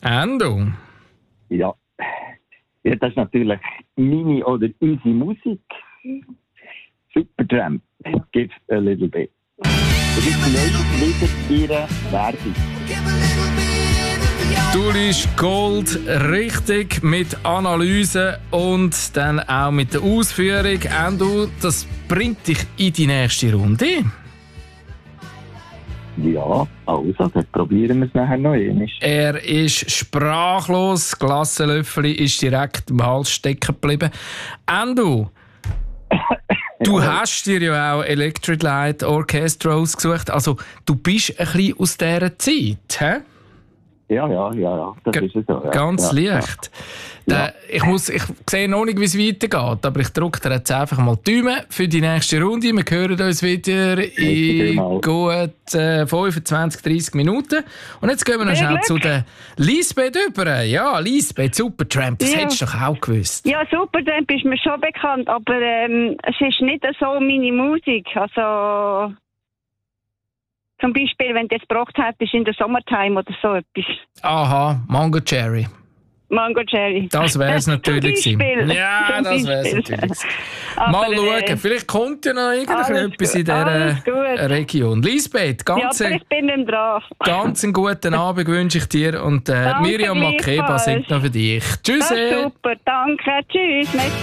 Endo? Ja. Ja, das ist natürlich meine oder unsere Musik. Supertramp. Give a little bit. Das ist neu wieder ihre Werbung. Du liest Gold richtig mit Analyse und dann auch mit der Ausführung. Endo, das bringt dich in die nächste Runde. Ja, also, dann probieren wir es nachher noch einmal. Er ist sprachlos, das Glassenlöffel ist direkt im Hals stecken geblieben. Endo, du hast dir ja auch Electric Light Orchestra ausgesucht. Also, du bist ein bisschen aus dieser Zeit, hä? Ja, das ist es so. Ja. Ganz leicht. Ja. Ich sehe noch nicht, wie es weitergeht, aber ich drücke dir jetzt einfach mal die Daumen für die nächste Runde. Wir hören uns wieder in gut 25, 30 Minuten. Und jetzt gehen wir noch schnell zu der Lisbeth über. Ja, Lisbeth, Supertramp, das hättest du doch auch gewusst. Ja, Supertramp ist mir schon bekannt, aber es ist nicht so meine Musik. Also zum Beispiel, wenn du jetzt gebraucht hättest in der Summertime oder so etwas. Aha, Mango Cherry. Mango Cherry. Das wäre es natürlich gewesen. Ja, das wäre es natürlich gewesen. Mal schauen, vielleicht kommt ja noch irgendetwas in dieser Region. Lisbeth, ganz aber ich bin nicht dran. Ganz einen guten Abend wünsche ich dir und Miriam Makeba singt noch für dich. Tschüss. Super, danke. Tschüss.